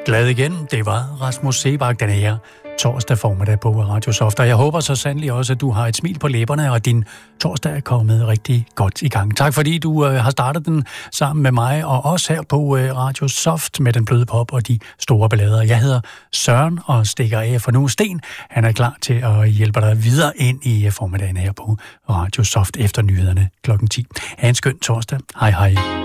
Glad igen, det var Rasmus Seebach den her torsdag formiddag på Radio Soft. Og jeg håber så sandelig også, at du har et smil på læberne, og din torsdag er kommet rigtig godt i gang. Tak fordi du har startet den sammen med mig, og også her på Radio Soft med den bløde pop og de store ballader. Jeg hedder Søren og stikker af for nu. Sten, han er klar til at hjælpe dig videre ind i formiddagen her på Radio Soft efter nyhederne kl. 10. Ha' en skøn torsdag. Hej hej.